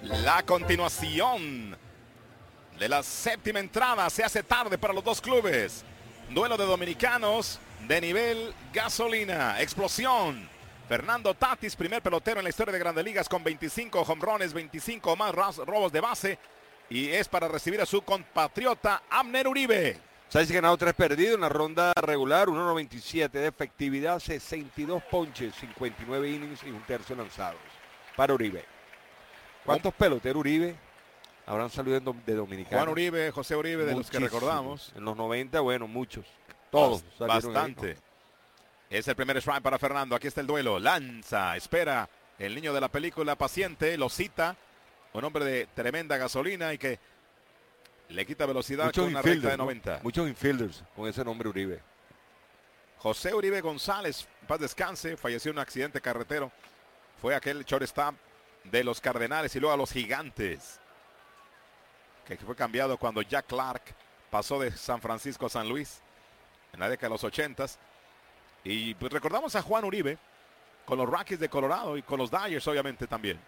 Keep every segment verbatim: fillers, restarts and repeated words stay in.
La continuación de la séptima entrada se hace tarde para los dos clubes. Duelo de dominicanos de nivel gasolina. Explosión. Fernando Tatis, primer pelotero en la historia de Grandes Ligas con veinticinco jonrones, veinticinco más robos de base. Y es para recibir a su compatriota Abner Uribe. Sánchez ganado tres perdidos en la ronda regular, uno noventa y siete de efectividad, sesenta y dos ponches, cincuenta y nueve innings y un tercio lanzados para Uribe. ¿Cuántos peloteros Uribe habrán salido de Dominicana? Juan Uribe, José Uribe, de los que recordamos. En los noventa, bueno, muchos. Todos. Bastante. Es el primer strike para Fernando. Aquí está el duelo. Lanza, espera. El niño de la película paciente, lo cita. Un hombre de tremenda gasolina y que le quita velocidad muchos con una recta de ¿no? noventa. Muchos infielders con ese nombre Uribe. José Uribe González, paz descanse, falleció en un accidente carretero. Fue aquel shortstop de los Cardenales y luego a los Gigantes, que fue cambiado cuando Jack Clark pasó de San Francisco a San Luis en la década de los ochentas. Y pues recordamos a Juan Uribe con los Rockies de Colorado y con los Dodgers obviamente también.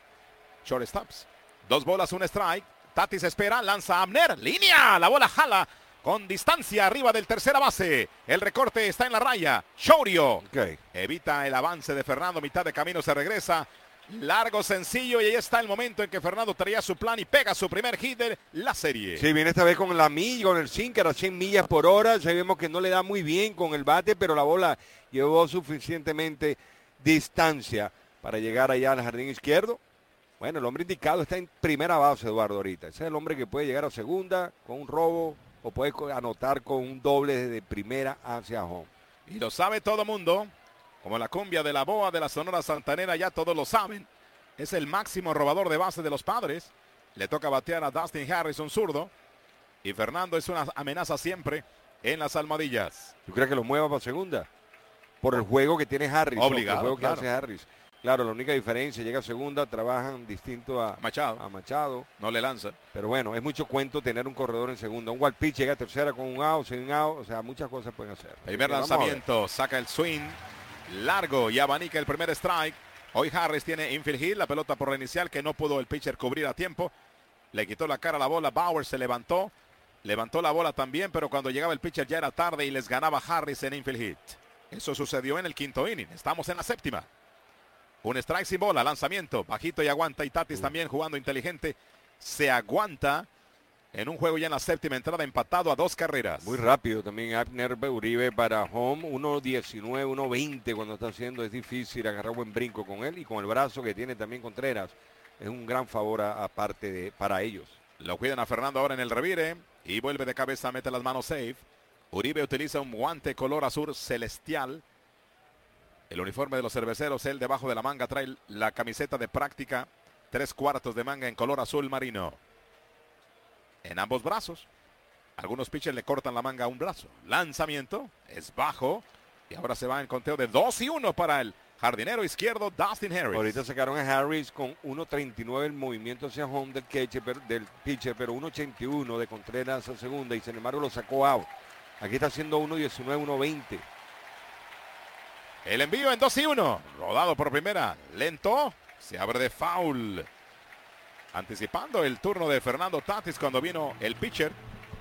Shortstops. Dos bolas, un strike. Tatis espera, lanza a Abner. Línea, la bola jala con distancia arriba del tercera base. El recorte está en la raya. Chourio okay. Evita el avance de Fernando, mitad de camino se regresa. Largo, sencillo, y ahí está el momento en que Fernando traía su plan y pega su primer hit de la serie. Sí, viene esta vez con la milla, con el sinker a cien millas por hora. Sabemos que no le da muy bien con el bate, pero la bola llevó suficientemente distancia para llegar allá al jardín izquierdo. Bueno, el hombre indicado está en primera base, Eduardo, ahorita. Ese es el hombre que puede llegar a segunda con un robo o puede anotar con un doble desde primera hacia home. Y lo sabe todo mundo. Como la cumbia de la boa de la Sonora Santanera, ya todos lo saben. Es el máximo robador de base de los Padres. Le toca batear a Dustin Harris, un zurdo. Y Fernando es una amenaza siempre en las almohadillas. ¿Tú crees que lo mueva para segunda? Por el juego que tiene Harris. Obligado, el juego claro. que hace Harris. Claro, la única diferencia, llega a segunda, trabajan distinto a Machado. A Machado. No le lanza. Pero bueno, es mucho cuento tener un corredor en segunda. Un wild pitch llega a tercera con un out, sin un out. O sea, muchas cosas pueden hacer. Primer lanzamiento, saca el swing. Largo y abanica el primer strike. Hoy Harris tiene infield hit, la pelota por la inicial que no pudo el pitcher cubrir a tiempo. Le quitó la cara a la bola, Bauer se levantó. Levantó la bola también, pero cuando llegaba el pitcher ya era tarde y les ganaba Harris en infield hit. Eso sucedió en el quinto inning. Estamos en la séptima. Un strike sin bola, lanzamiento, bajito y aguanta. Y Tatis uh. también jugando inteligente. Se aguanta en un juego ya en la séptima entrada, empatado a dos carreras. Muy rápido también Abner Uribe para home, uno diecinueve, uno veinte cuando está haciendo. Es difícil agarrar buen brinco con él y con el brazo que tiene también Contreras. Es un gran favor aparte de para ellos. Lo cuidan a Fernando ahora en el revire y vuelve de cabeza, mete las manos safe. Uribe utiliza un guante color azul celestial. El uniforme de los cerveceros, él debajo de la manga trae la camiseta de práctica, tres cuartos de manga en color azul marino. En ambos brazos. Algunos pitchers le cortan la manga a un brazo. Lanzamiento, es bajo. Y ahora se va en conteo de dos y uno para el jardinero izquierdo, Dustin Harris. Ahorita sacaron a Harris con uno treinta y nueve el movimiento hacia home del catcher, del pitcher, pero uno ochenta y uno de Contreras a segunda y sin embargo lo sacó out. Aquí está haciendo uno diecinueve, uno veinte. El envío en dos y uno. Rodado por primera. Lento. Se abre de foul. Anticipando el turno de Fernando Tatis cuando vino el pitcher.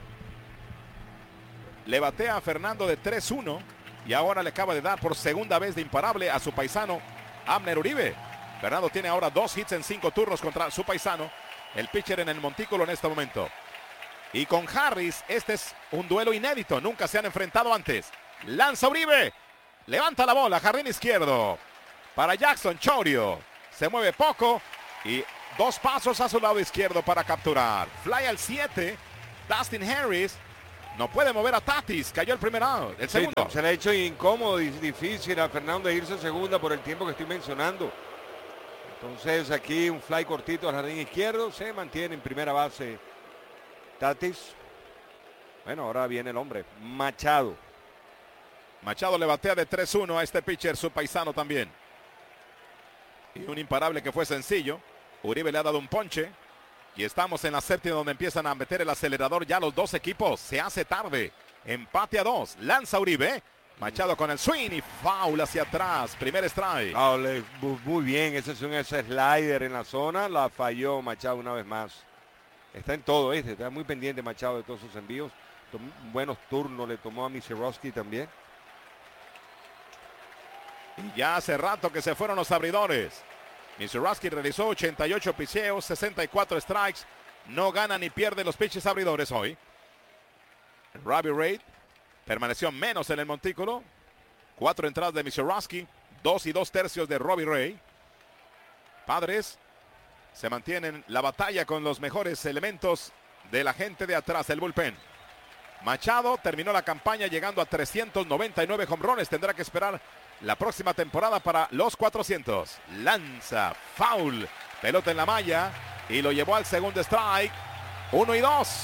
Le batea a Fernando de tres uno. Y ahora le acaba de dar por segunda vez de imparable a su paisano Abner Uribe. Fernando tiene ahora dos hits en cinco turnos contra su paisano. El pitcher en el montículo en este momento. Y con Harris, este es un duelo inédito. Nunca se han enfrentado antes. Lanza Uribe. Levanta la bola, jardín izquierdo. Para Jackson Chourio. Se mueve poco. Y dos pasos a su lado izquierdo para capturar. Fly al siete. Dustin Harris. No puede mover a Tatis. Cayó el primer out. El segundo. Sí, se le ha hecho incómodo y difícil a Fernando de irse a segunda por el tiempo que estoy mencionando. Entonces aquí un fly cortito al jardín izquierdo. Se mantiene en primera base Tatis. Bueno, ahora viene el hombre. Machado. Machado le batea de tres uno a este pitcher, su paisano también. Y un imparable que fue sencillo. Uribe le ha dado un ponche. Y estamos en la séptima donde empiezan a meter el acelerador ya los dos equipos. Se hace tarde. Empate a dos. Lanza Uribe. Machado con el swing y foul hacia atrás. Primer strike. Oh, le, muy bien, ese es un ese slider en la zona. La falló Machado una vez más. Está en todo, ¿viste? Está muy pendiente Machado de todos sus envíos. Tom, buenos turnos le tomó a Misiorowski también. Y ya hace rato que se fueron los abridores. Misiorowski realizó ochenta y ocho picheos, sesenta y cuatro strikes. No gana ni pierde los pitches abridores hoy. Robbie Ray permaneció menos en el montículo. Cuatro entradas de Misiorowski, dos y dos tercios de Robbie Ray. Padres se mantienen la batalla con los mejores elementos de la gente de atrás, el bullpen. Machado terminó la campaña llegando a trescientos noventa y nueve jonrones. Tendrá que esperar la próxima temporada para los cuatrocientos. Lanza, foul, pelota en la malla y lo llevó al segundo strike. Uno y dos.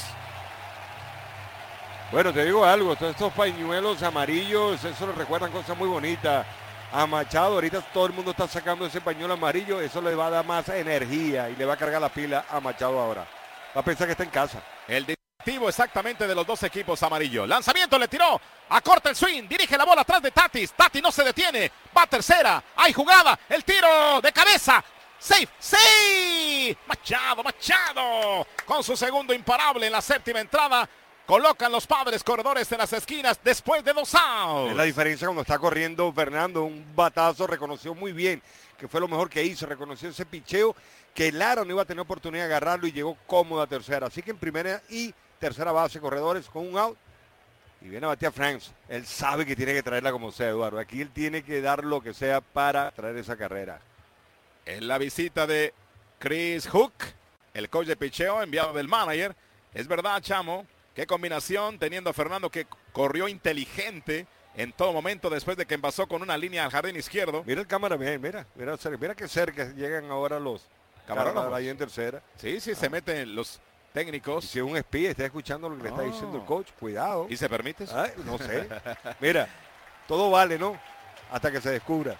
Bueno, te digo algo, todos estos pañuelos amarillos, eso le recuerdan cosas muy bonitas a Machado. Ahorita todo el mundo está sacando ese pañuelo amarillo, eso le va a dar más energía y le va a cargar la pila a Machado ahora. Va a pensar que está en casa. El distintivo exactamente de los dos equipos amarillos. Lanzamiento, le tiró, acorta el swing, dirige la bola atrás de Tatis. Tatis no se detiene, va a tercera, hay jugada, el tiro de cabeza. Safe, sí. Machado, Machado, con su segundo imparable en la séptima entrada. Colocan los Padres corredores en las esquinas después de dos outs. Es la diferencia cuando está corriendo Fernando, un batazo, reconoció muy bien que fue lo mejor que hizo, reconoció ese picheo que Lara no iba a tener oportunidad de agarrarlo y llegó cómodo a tercera. Así que en primera y tercera base corredores con un out y viene a batear Franks. Él sabe que tiene que traerla como sea, Eduardo. Aquí él tiene que dar lo que sea para traer esa carrera. En la visita de Chris Hook, el coach de picheo enviado del manager. Es verdad, Chamo. Qué combinación, teniendo a Fernando que corrió inteligente en todo momento después de que envasó con una línea al jardín izquierdo. Mira el cámara, mira, mira, mira, mira qué cerca llegan ahora los camarógrafos ahí en tercera. Sí, sí, ah. se meten los técnicos. Y si un espía está escuchando lo que le está oh. diciendo el coach, cuidado. ¿Y se permite eso? Ay, no sé. Mira, todo vale, ¿no? Hasta que se descubra.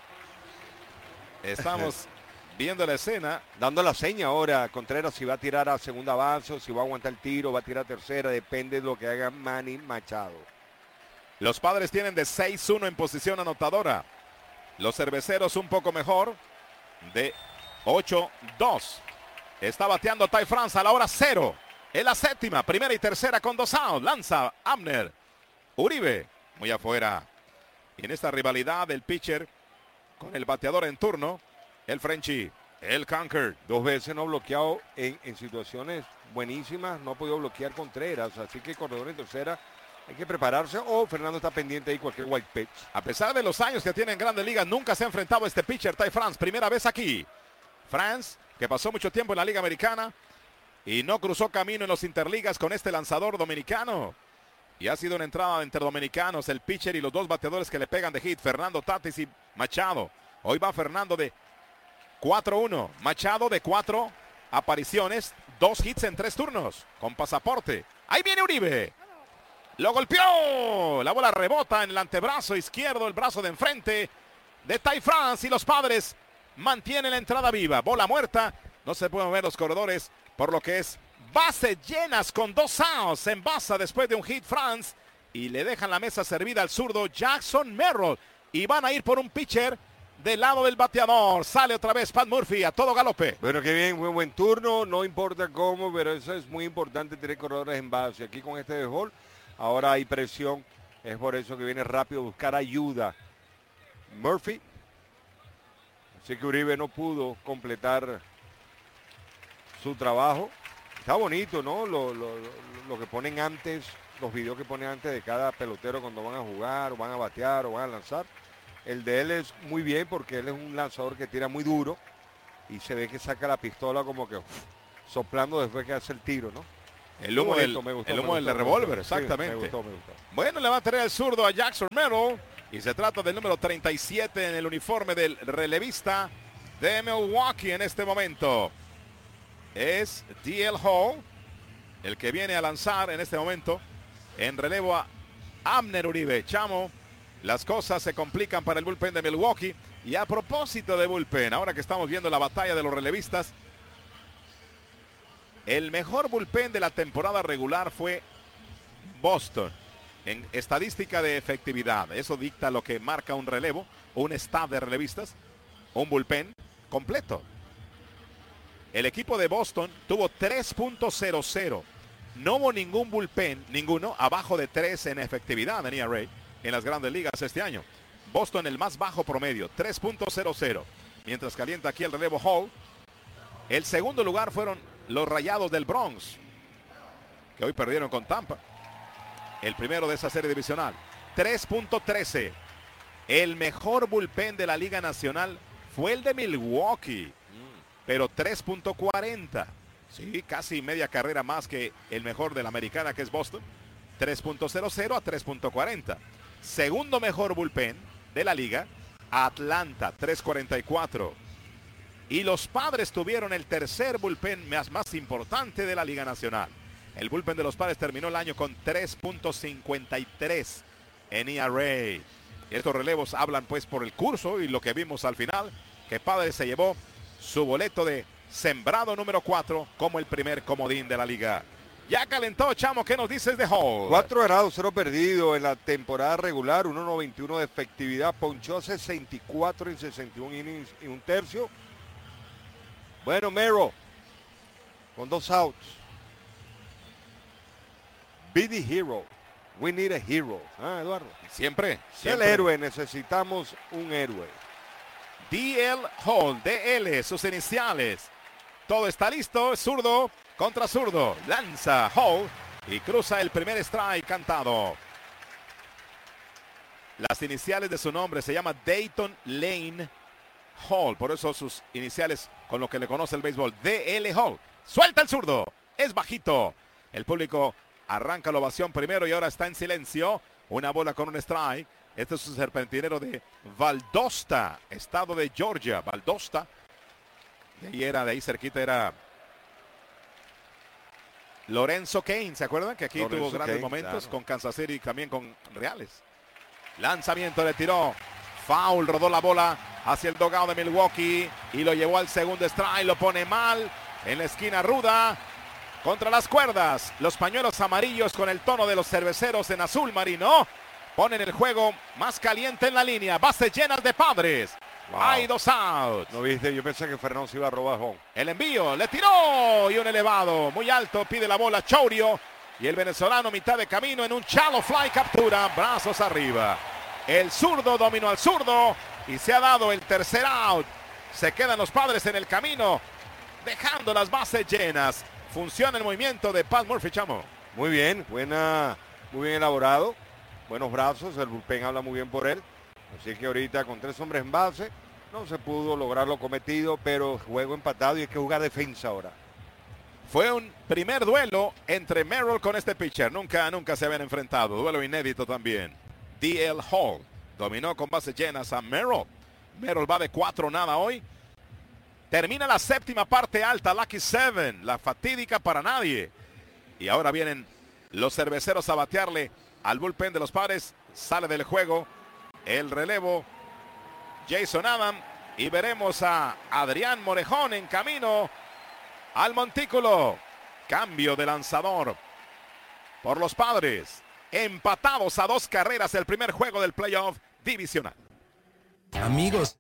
Estamos viendo la escena. Dando la seña ahora, Contreras, si va a tirar a segunda base, si va a aguantar el tiro, va a tirar a tercera, depende de lo que haga Manny Machado. Los Padres tienen de seis uno en posición anotadora. Los Cerveceros un poco mejor, de ocho dos. Está bateando Ty France a la hora cero. En la séptima, primera y tercera con dos outs. Lanza Abner. Uribe, muy afuera. Y en esta rivalidad del pitcher con el bateador en turno, el Frenchie, el Conquer. Dos veces no bloqueado en, en situaciones buenísimas, no ha podido bloquear Contreras, así que corredor en tercera hay que prepararse o Fernando está pendiente ahí cualquier white pitch. A pesar de los años que tiene en Grandes Ligas, nunca se ha enfrentado a este pitcher, Ty France, primera vez aquí. France, que pasó mucho tiempo en la Liga Americana y no cruzó camino en los interligas con este lanzador dominicano. Y ha sido una entrada entre dominicanos, el pitcher y los dos bateadores que le pegan de hit, Fernando Tatis y Machado. Hoy va Fernando de cuatro uno, Machado de cuatro apariciones, dos hits en tres turnos, con pasaporte. Ahí viene Uribe. Lo golpeó. La bola rebota en el antebrazo izquierdo, el brazo de enfrente de Ty France y los Padres mantienen la entrada viva. Bola muerta. No se pueden mover los corredores por lo que es bases llenas con dos outs. En base después de un hit France y le dejan la mesa servida al zurdo Jackson Merrill. Y van a ir por un pitcher del lado del bateador. Sale otra vez Pat Murphy a todo galope. Bueno, qué bien, muy buen turno. No importa cómo, pero eso es muy importante tener corredores en base. Aquí con este béisbol, ahora hay presión. Es por eso que viene rápido a buscar ayuda Murphy. Así que Uribe no pudo completar su trabajo. Está bonito, ¿no? Lo, lo, lo, lo que ponen antes, los videos que ponen antes de cada pelotero cuando van a jugar, o van a batear, o van a lanzar. El de él es muy bien porque él es un lanzador que tira muy duro y se ve que saca la pistola como que uf, soplando después que hace el tiro, ¿no? El humo del, gustó, el humo del revólver, exactamente. Sí, me gustó, me gustó. Bueno, le va a tener el zurdo a Jackson Merrill y se trata del número treinta y siete en el uniforme del relevista de Milwaukee en este momento. Es D L Hall el que viene a lanzar en este momento en relevo a Abner Uribe. Chamo, las cosas se complican para el bullpen de Milwaukee. Y a propósito de bullpen, ahora que estamos viendo la batalla de los relevistas, el mejor bullpen de la temporada regular fue Boston. en estadística de efectividad. Eso dicta lo que marca un relevo, un staff de relevistas, un bullpen completo. El equipo de Boston tuvo tres punto cero cero. No hubo ningún bullpen, ninguno, abajo de tres en efectividad en E R A en las grandes ligas este año. Boston el más bajo promedio, tres punto cero cero. Mientras calienta aquí el relevo Hall. El segundo lugar fueron los Rayados del Bronx, que hoy perdieron con Tampa. El primero de esa serie divisional, tres punto trece. El mejor bullpen de la Liga Nacional fue el de Milwaukee, pero tres punto cuarenta. Sí, casi media carrera más que el mejor de la americana, que es Boston. tres punto cero cero a tres punto cuarenta. Segundo mejor bullpen de la liga, Atlanta, tres cuarenta y cuatro. Y los Padres tuvieron el tercer bullpen más, más importante de la Liga Nacional. El bullpen de los Padres terminó el año con tres punto cincuenta y tres en E R A. Estos relevos hablan pues por el curso y lo que vimos al final, que Padres se llevó su boleto de sembrado número cuatro como el primer comodín de la liga. Ya calentó, Chamo, ¿qué nos dices de Hall? cuatro ganados, cero perdido en la temporada regular, uno noventa y uno de efectividad, ponchó sesenta y cuatro en sesenta y un innings y un tercio. Bueno, Merrill, con dos outs. Be the hero. We need a hero. Ah, Eduardo. Siempre. siempre. El héroe, necesitamos un héroe. D L Hall, D L, sus iniciales. Todo está listo, zurdo contra zurdo. Lanza Hall y cruza el primer strike cantado. Las iniciales de su nombre se llama Dayton Lane Hall. Por eso sus iniciales con lo que le conoce el béisbol. D L Hall. Suelta el zurdo. Es bajito. El público arranca la ovación primero y ahora está en silencio. Una bola con un strike. Este es un serpentinero de Valdosta, estado de Georgia. Valdosta. De ahí era, de ahí cerquita era Lorenzo Kane. ¿Se acuerdan? Que aquí Lorenzo tuvo grandes Kane, momentos claro. con Kansas City y también con Reales. Lanzamiento, le tiró. Foul, rodó la bola hacia el dugout de Milwaukee y lo llevó al segundo strike. Lo pone mal en la esquina ruda. Contra las cuerdas. Los pañuelos amarillos con el tono de los cerveceros en azul marino ponen el juego más caliente en la línea. Bases llenas de Padres. Wow. Hay dos outs. ¿No viste? Yo pensé que Fernando se iba a robar home. El envío, le tiró y un elevado. Muy alto, pide la bola Chourio. Y el venezolano mitad de camino en un shallow fly captura. Brazos arriba. El zurdo dominó al zurdo y se ha dado el tercer out. Se quedan los Padres en el camino, dejando las bases llenas. Funciona el movimiento de Pat Murphy, Chamo. Muy bien, buena, muy bien elaborado. Buenos brazos, el bullpen habla muy bien por él. Así que ahorita con tres hombres en base no se pudo lograr lo cometido, pero juego empatado y hay que jugar defensa ahora. Fue un primer duelo entre Merrill con este pitcher. Nunca, nunca se habían enfrentado. Duelo inédito también. D L Hall dominó con bases llenas a Merrill. Merrill va de cuatro nada hoy. Termina la séptima parte alta, Lucky Seven, la fatídica para nadie. Y ahora vienen los cerveceros a batearle al bullpen de los Padres. Sale del juego el relevo Jason Adam y veremos a Adrián Morejón en camino al montículo. Cambio de lanzador por los Padres. Empatados a dos carreras el primer juego del playoff divisional. Amigos.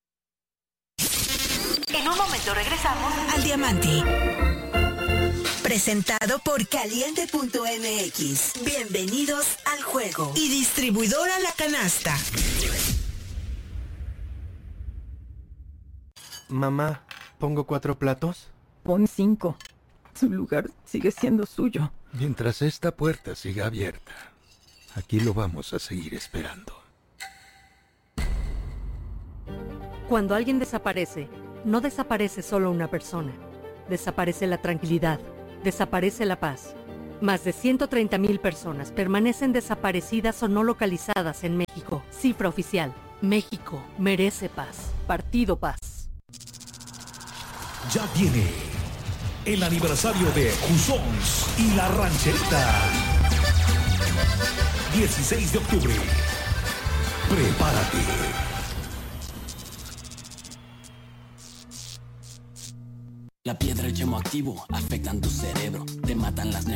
En un momento regresamos al Diamante. Presentado por Caliente punto M X. Bienvenidos al juego. Y distribuidora La Canasta. Mamá, ¿pongo cuatro platos? Pon cinco. Su lugar sigue siendo suyo. Mientras esta puerta siga abierta, aquí lo vamos a seguir esperando. Cuando alguien desaparece, no desaparece solo una persona. Desaparece la tranquilidad. Desaparece la paz. Más de ciento treinta mil personas permanecen desaparecidas o no localizadas en México. Cifra oficial. México merece paz. Partido Paz. Ya viene el aniversario de Jusons y la Rancherita. dieciséis de octubre. Prepárate. La piedra y el chemo activo afectan tu cerebro, te matan las